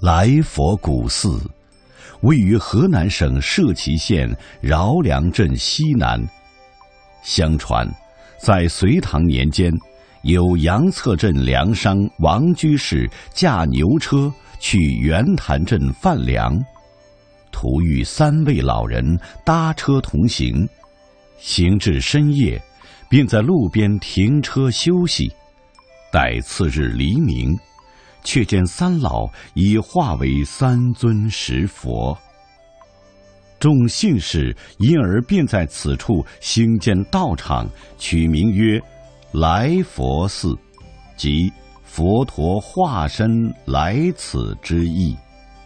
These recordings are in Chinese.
来佛古寺位于河南省社旗县饶梁镇西南。相传，在隋唐年间，有杨策镇粮商王居士驾牛车去袁潭镇贩粮，途遇3位老人搭车同行，行至深夜，便在路边停车休息。待次日黎明，却见3老已化为3尊石佛。众信士因而便在此处兴建道场，取名曰来佛寺，即佛陀化身来此之意。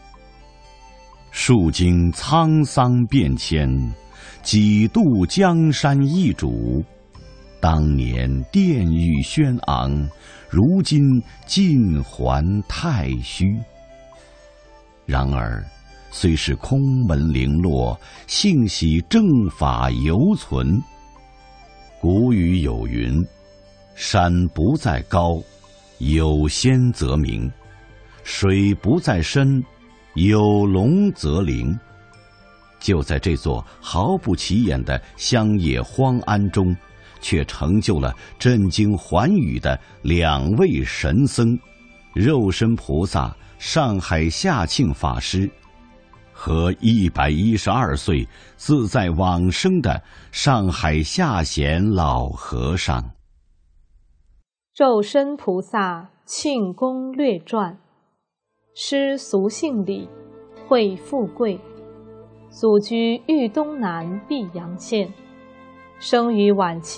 数经沧桑变迁，几度江山易主。当年殿宇轩昂，如今尽还太虚。然而虽是空门零落，幸喜正法犹存。古语有云：山不在高，有仙则名；水不在深，有龙则灵。就在这座毫不起眼的乡野荒庵中，却成就了震惊寰宇的2位神僧：肉身菩萨上海下庆法师和112岁自在往生的上海下贤老和尚。 肉身菩萨庆功略传。师俗姓李，讳富贵，祖居豫东南泌阳县，生于晚期